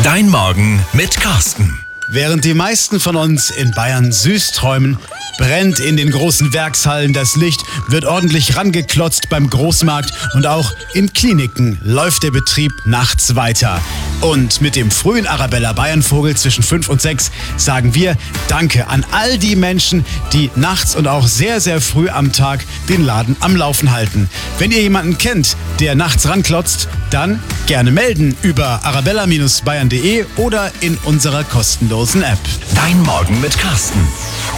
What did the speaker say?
Dein Morgen mit Carsten. Während die meisten von uns in Bayern süß träumen, brennt in den großen Werkshallen das Licht, wird ordentlich rangeklotzt beim Großmarkt und auch in Kliniken läuft der Betrieb nachts weiter. Und mit dem frühen Arabella Bayernvogel zwischen 5 und 6 sagen wir Danke an all die Menschen, die nachts und auch sehr, sehr früh am Tag den Laden am Laufen halten. Wenn ihr jemanden kennt, der nachts ranklotzt, dann gerne melden über arabella-bayern.de oder in unserer kostenlosen App. Dein Morgen mit Carsten.